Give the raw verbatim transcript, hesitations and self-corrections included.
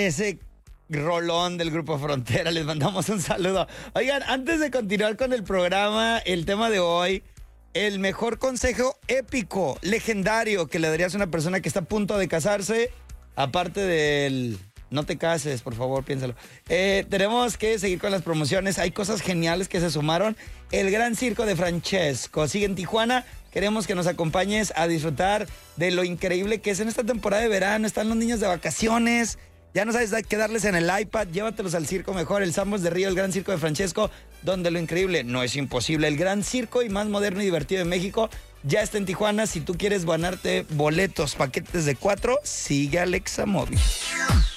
ese rolón del Grupo Frontera. Les mandamos un saludo. Oigan, antes de continuar con el programa, el tema de hoy, el mejor consejo épico, legendario, que le darías a una persona que está a punto de casarse, aparte del... No te cases, por favor, piénsalo. Eh, tenemos que seguir con las promociones. Hay cosas geniales que se sumaron. El Gran Circo de Francesco sigue en Tijuana. Queremos que nos acompañes a disfrutar de lo increíble que es en esta temporada de verano. Están los niños de vacaciones. Ya no sabes qué darles en el iPad. Llévatelos al circo mejor. El Sambos de Río, el Gran Circo de Francesco, donde lo increíble no es imposible. El Gran Circo y más moderno y divertido de México ya está en Tijuana. Si tú quieres ganarte boletos, paquetes de cuatro, sigue Alexa Móvil.